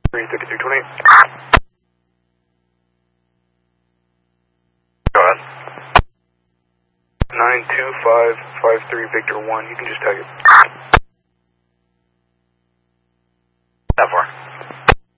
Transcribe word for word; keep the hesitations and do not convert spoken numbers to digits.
three thirty-three twenty. Go ahead. nine two five five three Victor one, you can just tag it.